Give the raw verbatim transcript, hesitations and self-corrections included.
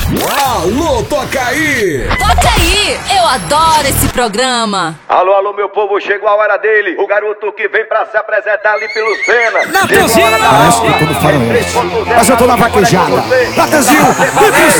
Alô, toca aí! Toca aí! Eu adoro esse programa! Alô, alô, meu povo, chegou a hora dele. O garoto que vem pra se apresentar ali pelo Sena. Natanzinho! Parece que eu tô no faroeste, mas eu tô na vaquejada. Natanzinho, vem pro